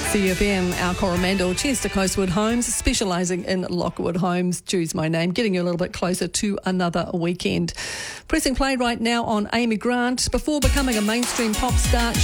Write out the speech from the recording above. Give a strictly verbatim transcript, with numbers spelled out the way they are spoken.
C F M, our Coromandel, Chester Coastwood Homes, specialising in Lockwood homes. Choose my name, getting you a little bit closer to another weekend. Pressing play right now on Amy Grant. Before becoming a mainstream pop star,